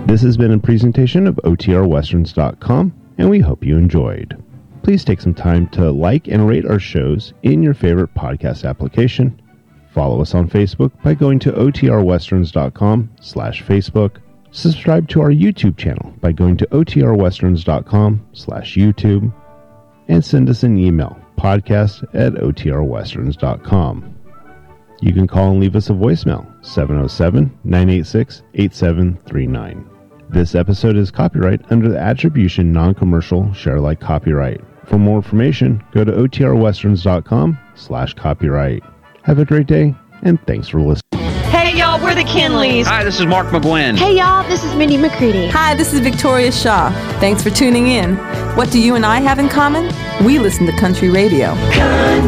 This has been a presentation of OTRWesterns.com, and we hope you enjoyed. Please take some time to like and rate our shows in your favorite podcast application. Follow us on Facebook by going to OTRWesterns.com/Facebook. Subscribe to our YouTube channel by going to OTRWesterns.com/YouTube. And send us an email, podcast@OTRWesterns.com. You can call and leave us a voicemail, 707-986-8739. This episode is copyright under the Attribution Non-Commercial Share-alike copyright. For more information, go to OTRWesterns.com/copyright. Have a great day, and thanks for listening. Hey, y'all, we're the Kinleys. Hi, this is Mark McGuinn. Hey, y'all, this is Mindy McCready. Hi, this is Victoria Shaw. Thanks for tuning in. What do you and I have in common? We listen to country radio. Country.